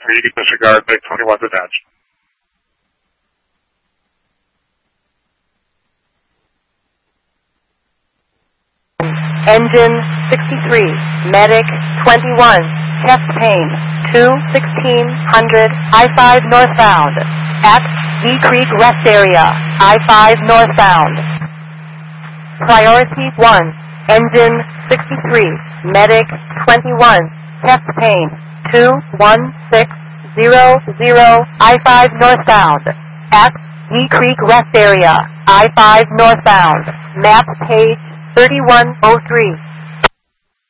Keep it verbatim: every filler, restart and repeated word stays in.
Immediate disregard, Big twenty-one's attached. Engine sixty-three, Medic twenty-one, chest pain, two sixteen hundred, I five northbound, at V Creek Rest Area, I five northbound. Priority one, Engine sixty-three, Medic twenty-one, chest pain, two one six zero zero, I five northbound, at V Creek Rest Area, I five northbound, map page thirty-one oh three.